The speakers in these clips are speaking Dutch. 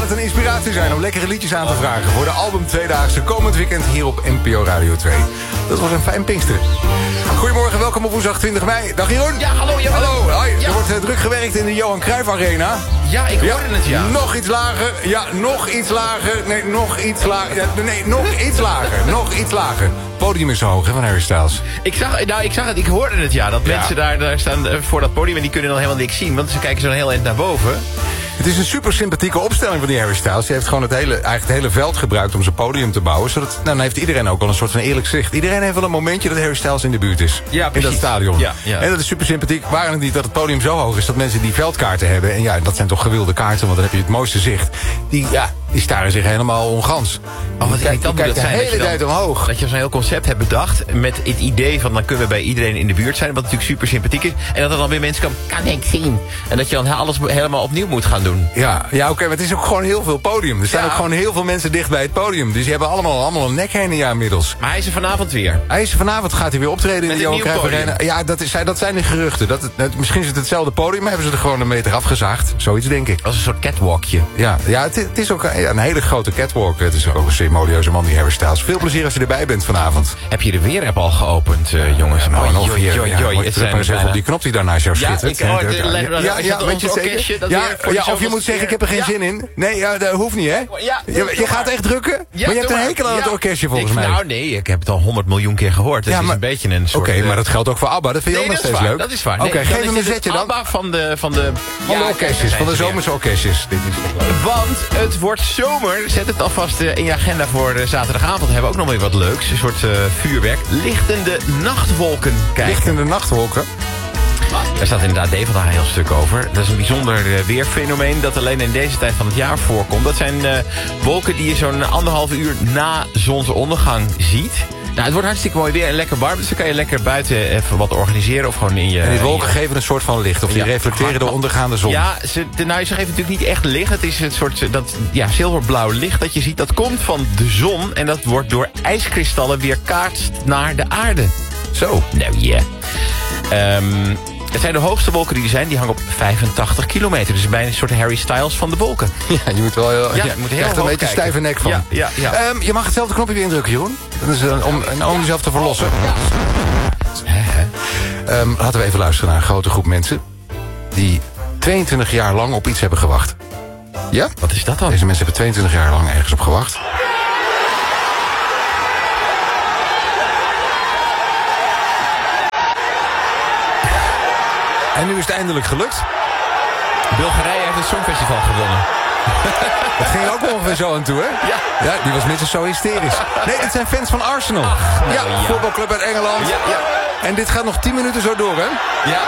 het een inspiratie zijn om lekkere liedjes aan te vragen voor de album Tweedaagse komend weekend hier op NPO Radio 2. Dat was een fijn Pinkster. Goedemorgen, welkom op woensdag 20 mei. Dag Jeroen. Ja, hallo. Hallo. Hoi. Ja. Er wordt druk gewerkt in de Johan Cruijff Arena. Ja, ik hoorde het, ja. Nog iets lager. Ja, nog iets lager. Nee, nog iets lager. Ja, nee, nog iets lager. Nog iets lager. Het podium is zo hoog, hè, van Harry Styles. Ik zag het, ik hoorde het, ja. Dat mensen daar staan voor dat podium en die kunnen dan helemaal niks zien. Want ze kijken zo heel eind naar boven. Het is een super sympathieke opstelling van die Harry Styles. Die heeft gewoon eigenlijk het hele veld gebruikt om zijn podium te bouwen. Zodat, dan heeft iedereen ook al een soort van eerlijk zicht. Iedereen heeft wel een momentje dat Harry Styles in de buurt is. Ja, in dat stadion. Ja. En dat is super sympathiek. Waren het niet dat het podium zo hoog is dat mensen die veldkaarten hebben. En ja, dat zijn toch gewilde kaarten, want dan heb je het mooiste zicht. Die staren zich helemaal ongans. Wat Die kijkt de hele tijd omhoog. Dat je zo'n heel concept hebt bedacht met het idee van dan kunnen we bij iedereen in de buurt zijn. Wat natuurlijk super sympathiek is. En dat er dan weer mensen komen, kan ik zien. En dat je dan alles helemaal opnieuw moet gaan doen. Ja, oké, maar het is ook gewoon heel veel podium. Er staan ook gewoon heel veel mensen dicht bij het podium. Dus die hebben allemaal een nek heen inmiddels. Maar hij is er vanavond weer. Vanavond gaat hij weer optreden in de Johan Cruijff Arena. Ja, dat zijn de geruchten. Misschien is het hetzelfde podium, maar hebben ze er gewoon een meter afgezaagd. Zoiets denk ik. Als een soort catwalkje. Ja, het is ook een hele grote catwalk. Het is ook een ceremonieuze man, die Harry Styles. Veel plezier als je erbij bent vanavond. Heb je de weerapp al geopend, jongens? Nog hier. Het zijn maar eens even op die knop die daar naast jou schittert. Weet je zeker? Of je moet zeggen, ik heb er geen zin in. Nee, dat hoeft niet, hè? Je gaat echt drukken? Maar je hebt een hekel aan het orkestje, volgens mij. Nou, nee, ik heb het al 100 miljoen keer gehoord. Dus het is een beetje een soort... Oké, maar dat geldt ook voor ABBA. Dat vind je ook nog steeds leuk. Dat is waar. Oké, geef hem een zetje dan. ABBA van de orkestjes, van de zomerse orkestjes. Want het wordt zomer. Zet het alvast in je agenda voor zaterdagavond. We hebben ook nog weer wat leuks. Een soort vuurwerk. Lichtende nachtwolken kijken. Lichtende nachtwolken? Daar staat inderdaad Dave daar een heel stuk over. Dat is een bijzonder weerfenomeen dat alleen in deze tijd van het jaar voorkomt. Dat zijn wolken die je zo'n 1,5 uur na zonsondergang ziet. Nou, het wordt hartstikke mooi weer en lekker warm. Dus dan kan je lekker buiten even wat organiseren of gewoon in je... En die wolken geven een soort van licht. Of die reflecteren de ondergaande zon. Ja, ze geven natuurlijk niet echt licht. Het is een soort zilverblauw licht dat je ziet. Dat komt van de zon en dat wordt door ijskristallen weerkaatst naar de aarde. Zo. Nou ja. Het zijn de hoogste wolken die er zijn. Die hangen op 85 kilometer. Dus bijna een soort Harry Styles van de wolken. Ja, je moet wel heel echt een beetje stijve nek van. Ja. Je mag hetzelfde knopje weer indrukken, Jeroen. Dat is om jezelf te verlossen. Laten we even luisteren naar een grote groep mensen die 22 jaar lang op iets hebben gewacht. Ja? Wat is dat dan? Deze mensen hebben 22 jaar lang ergens op gewacht. En nu is het eindelijk gelukt. Bulgarije heeft het Songfestival gewonnen. Dat ging ook ongeveer zo aan toe, hè? Ja, die was minstens zo hysterisch. Nee, dit zijn fans van Arsenal. Voetbalclub uit Engeland. Ja. En dit gaat nog 10 minuten zo door, hè? Ja.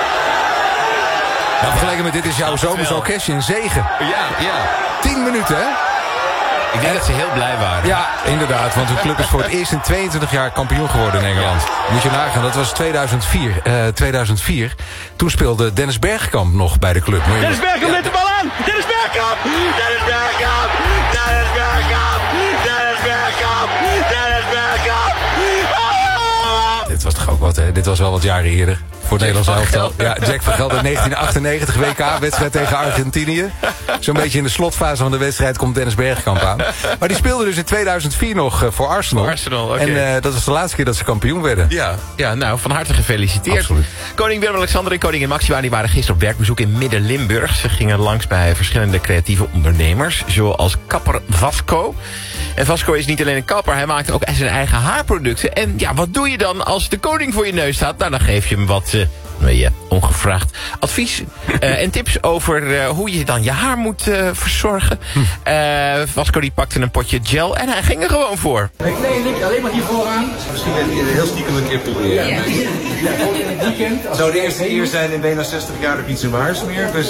Nou, vergeleken met dit is jouw zomerse orkestje een zegen. Ja. 10 minuten, hè? Ik denk dat ze heel blij waren. Ja, inderdaad, want hun club is voor het eerst in 22 jaar kampioen geworden in Engeland. Moet je nagaan, dat was 2004. Toen speelde Dennis Bergkamp nog bij de club. Dennis Bergkamp met de bal aan! Dennis Bergkamp! Dennis Bergkamp! Dennis Bergkamp! Dennis Bergkamp! Dennis Bergkamp! Dit was toch ook wat, hè? Dit was wel wat jaren eerder. Voor het Nederlands elftal. Ja, Jack van Gelder, 1998 WK-wedstrijd tegen Argentinië. Zo'n beetje in de slotfase van de wedstrijd komt Dennis Bergkamp aan. Maar die speelde dus in 2004 nog voor Arsenal. Okay. En dat was de laatste keer dat ze kampioen werden. Ja, nou, van harte gefeliciteerd. Absoluut. Koning Willem-Alexander en koningin Maxima die waren gisteren op werkbezoek in Midden-Limburg. Ze gingen langs bij verschillende creatieve ondernemers, zoals kapper Vasco. En Vasco is niet alleen een kapper, hij maakt ook zijn eigen haarproducten. En ja, wat doe je dan als de koning voor je neus staat? Nou, dan geef je hem wat ongevraagd advies en tips over hoe je dan je haar moet verzorgen. Vasco die pakte een potje gel en hij ging er gewoon voor. Nee, Nick, alleen maar hier vooraan. Misschien heel stiekem een keer proberen. Ja. Het zou de eerste keer zijn in bijna 60 jaar dat ik iets in mijn haar smeer. Dus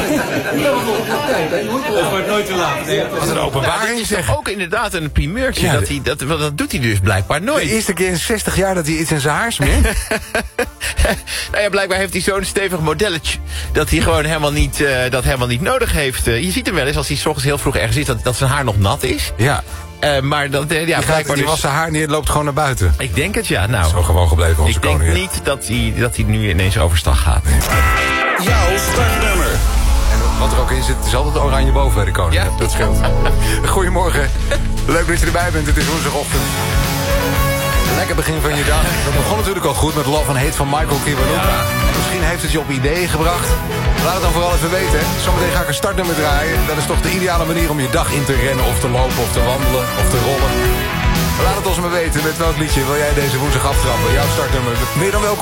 het wordt nooit te laat. Nee, Wat een openbaring, zeg. Ook inderdaad een primeurtje. Ja, dat doet hij dus blijkbaar nooit. De eerste keer in 60 jaar dat hij iets in zijn haar smeert. Nou ja, blijkbaar heeft hij zo'n stevig modelletje dat hij gewoon helemaal niet nodig heeft. Je ziet hem wel eens als hij 's ochtends heel vroeg ergens is dat zijn haar nog nat is. Ja. Maar dat, die was zijn haar neer, loopt gewoon naar buiten. Ik denk het, ja. Nou, zo gewoon gebleven, onze koning. Ik denk niet dat hij nu ineens overstag gaat. Jouw startnummer. Wat er ook in zit, het is altijd oranje boven bij de koning. Ja. Dat scheelt. Goedemorgen. Leuk dat je erbij bent. Het is woensdagochtend. Lekker begin van je dag. Dat begon natuurlijk al goed met Love and Hate van Michael Kiwanuka. Misschien heeft het je op ideeën gebracht. Laat het dan vooral even weten. Zometeen ga ik een startnummer draaien. Dat is toch de ideale manier om je dag in te rennen of te lopen of te wandelen of te rollen. Laat het ons maar weten met welk liedje wil jij deze woensdag aftrappen. Jouw startnummer. Meer dan welkom.